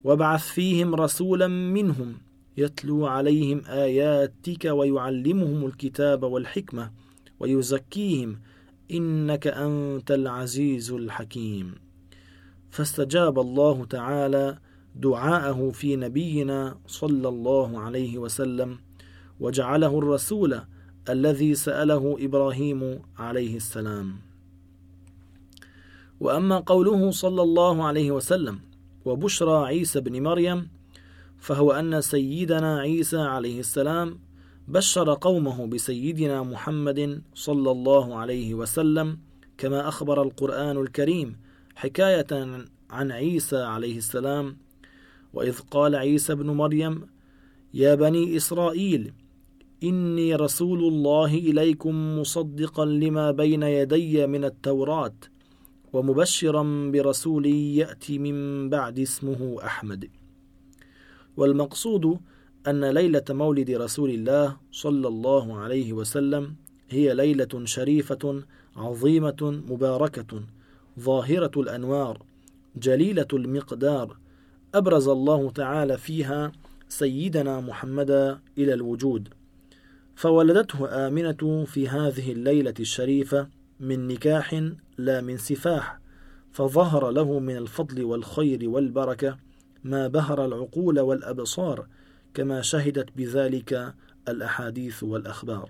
وابعث فيهم رسولا منهم يتلو عليهم آياتك ويعلمهم الكتاب والحكمة ويزكيهم إنك أنت العزيز الحكيم. فاستجاب الله تعالى دعاءه في نبينا صلى الله عليه وسلم، وجعله الرسول الذي سأله إبراهيم عليه السلام. وأما قوله صلى الله عليه وسلم وبشرى عيسى بن مريم، فهو أن سيدنا عيسى عليه السلام بشر قومه بسيدنا محمد صلى الله عليه وسلم، كما أخبر القرآن الكريم حكاية عن عيسى عليه السلام: وإذ قال عيسى بن مريم يا بني إسرائيل إني رسول الله إليكم مصدقا لما بين يدي من التوراة ومبشرا برسول يأتي من بعد اسمه أحمد. والمقصود أن ليلة مولد رسول الله صلى الله عليه وسلم هي ليلة شريفة عظيمة مباركة ظاهرة الأنوار جليلة المقدار، أبرز الله تعالى فيها سيدنا محمدا إلى الوجود، فولدته آمنة في هذه الليلة الشريفة من نكاح لا من سفاح، فظهر له من الفضل والخير والبركة ما بهر العقول والأبصار، كما شهدت بذلك الأحاديث والأخبار.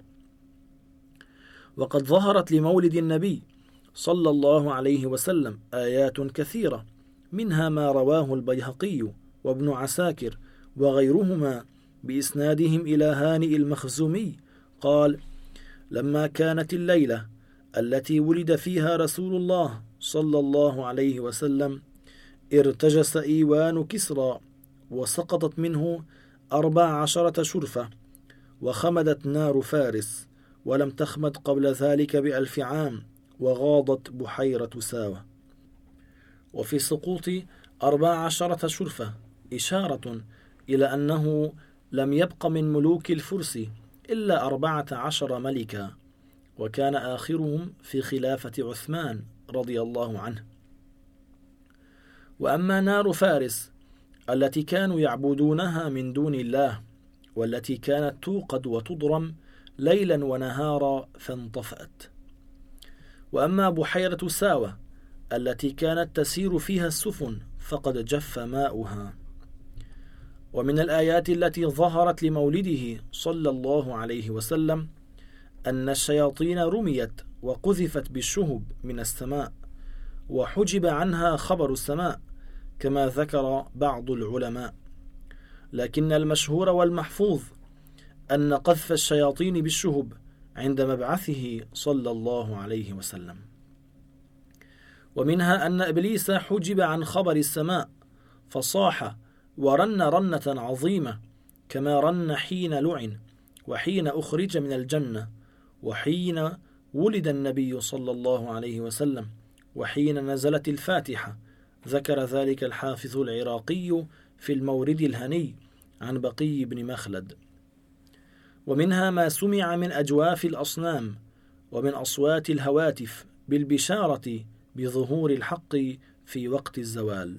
وقد ظهرت لمولد النبي صلى الله عليه وسلم آيات كثيرة، منها ما رواه البيهقي وابن عساكر وغيرهما بإسنادهم إلى هانئ المخزومي قال: لما كانت الليلة التي ولد فيها رسول الله صلى الله عليه وسلم ارتجس إيوان كسرى، وسقطت منه 14 شرفة، وخمدت نار فارس، ولم تخمد قبل ذلك ب1000 عام، وغاضت بحيرة ساوة. وفي سقوط 14 شرفة إشارة إلى أنه لم يبق من ملوك الفرس إلا 14 ملكا، وكان آخرهم في خلافة عثمان رضي الله عنه. وأما نار فارس التي كانوا يعبدونها من دون الله، والتي كانت توقد وتضرم ليلا ونهارا فانطفأت. وأما بحيرة ساوة التي كانت تسير فيها السفن فقد جف ماؤها. ومن الآيات التي ظهرت لمولده صلى الله عليه وسلم أن الشياطين رميت وقذفت بالشهب من السماء، وحجب عنها خبر السماء كما ذكر بعض العلماء، لكن المشهور والمحفوظ أن قذف الشياطين بالشهب عند مبعثه صلى الله عليه وسلم. ومنها أن إبليس حجب عن خبر السماء فصاح ورن رنة عظيمة، كما رن حين لعن، وحين أخرج من الجنة، وحين ولد النبي صلى الله عليه وسلم، وحين نزلت الفاتحة. ذكر ذلك الحافظ العراقي في المورد الهني عن بقي بن مخلد. ومنها ما سمع من أجواف الأصنام ومن أصوات الهواتف بالبشارة بظهور الحق في وقت الزوال.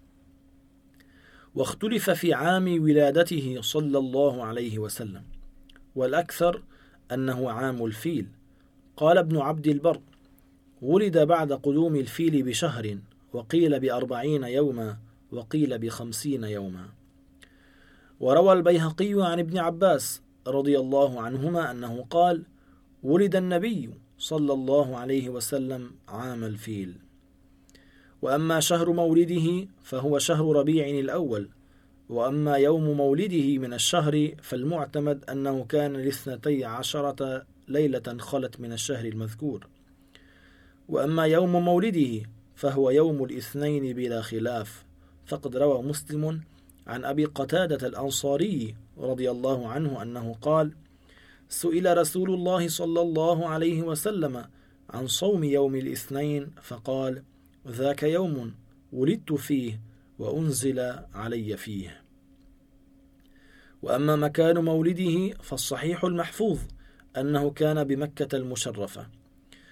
واختلف في عام ولادته صلى الله عليه وسلم، والأكثر أنه عام الفيل. قال ابن عبد البر: ولد بعد قدوم الفيل بشهر، وقيل ب40 يوما، وقيل ب50 يوما. وروى البيهقي عن ابن عباس رضي الله عنهما أنه قال: ولد النبي صلى الله عليه وسلم عام الفيل. وأما شهر مولده فهو شهر ربيع الأول. وأما يوم مولده من الشهر فالمعتمد أنه كان ل12 ليلة خلت من الشهر المذكور. وأما يوم مولده فهو يوم الاثنين بلا خلاف، فقد روى مسلم عن أبي قتادة الأنصاري رضي الله عنه أنه قال: سئل رسول الله صلى الله عليه وسلم عن صوم يوم الاثنين فقال: ذاك يوم ولدت فيه وأنزل علي فيه. وأما مكان مولده فالصحيح المحفوظ أنه كان بمكة المشرفة،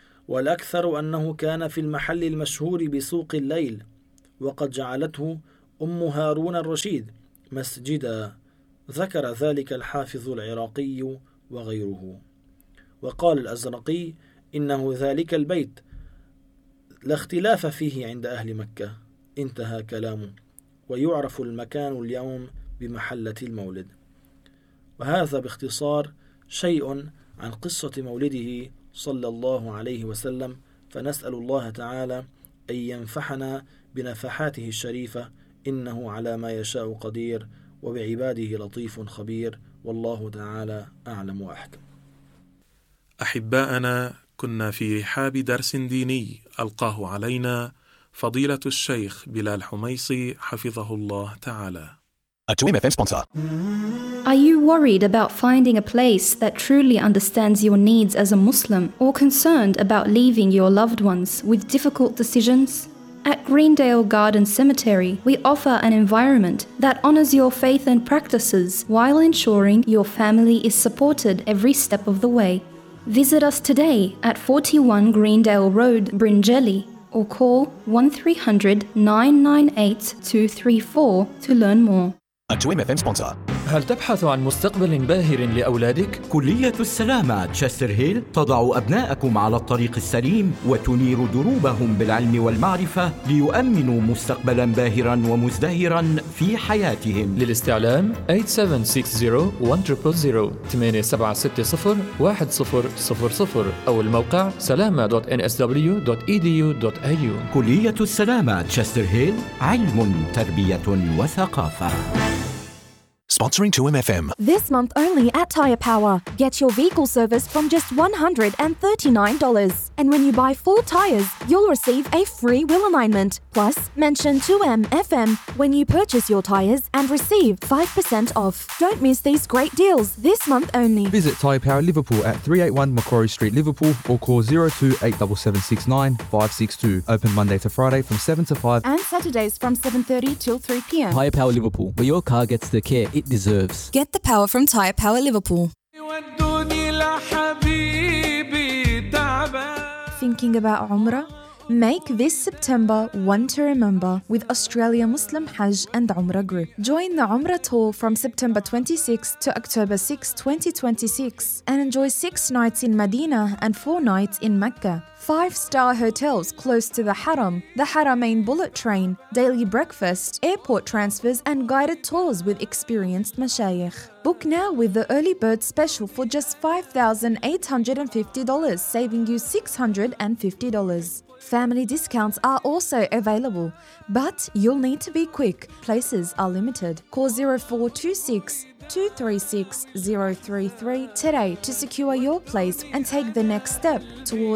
والأكثر أنه كان في المحل المشهور بسوق الليل، وقد جعلته أم هارون الرشيد مسجدا، ذكر ذلك الحافظ العراقي وغيره. وقال الأزرقي إنه ذلك البيت لا اختلاف فيه عند أهل مكة، انتهى كلامه، ويعرف المكان اليوم بمحلة المولد. وهذا باختصار شيء عن قصة مولده صلى الله عليه وسلم، فنسأل الله تعالى أن ينفحنا بنفحاته الشريفة، إنه على ما يشاء قدير، وبعباده لطيف خبير، والله تعالى أعلم وأحكم. أحباءنا، كنا في رحاب درس ديني ألقاه علينا فضيلة الشيخ بلال حميصي حفظه الله تعالى. A 2MFM sponsor. Are you worried about finding a place that truly understands your needs as a Muslim, or concerned about leaving your loved ones with difficult decisions? At Greendale Garden Cemetery, we offer an environment that honors your faith and practices while ensuring your family is supported every step of the way. Visit us today at 41 Greendale Road, Bringelly, or call 1300 998 234 to learn more. A 2MFM sponsor. هل تبحث عن مستقبل باهر لأولادك؟ كلية السلامة تشستر هيل تضع أبناءكم على الطريق السليم وتنير دروبهم بالعلم والمعرفة ليؤمنوا مستقبلا باهرا ومزدهرا في حياتهم. للاستعلام 8760-1000 8760-1000 أو الموقع salama.nsw.edu.au. كلية السلامة تشستر هيل، علم، تربية وثقافة. Sponsoring 2MFM. This month only at Tyre Power. Get your vehicle service from just $139. And when you buy 4 tyres, you'll receive a free wheel alignment. Plus, mention 2MFM when you purchase your tyres and receive 5% off. Don't miss these great deals this month only. Visit Tyre Power Liverpool at 381 Macquarie Street, Liverpool, or call 02-87769 562. Open Monday to Friday from 7 to 5. And Saturdays from 7:30 till 3 p.m. Tyre Power Liverpool, where your car gets the care it deserves. Get the power from Tyre Power Liverpool. Thinking about Umrah? Make this September one to remember with Australia Muslim Hajj and Umrah Group. Join the Umrah tour from September 26 to October 6, 2026 and enjoy 6 nights in Medina and 4 nights in Mecca. 5-star hotels close to the Haram, the Haramain bullet train, daily breakfast, airport transfers and guided tours with experienced mashayikh. Book now with the early bird special for just $5,850, saving you $650. Family discounts are also available, but you'll need to be quick. Places are limited. Call 0426 236 033 today to secure your place and take the next step towards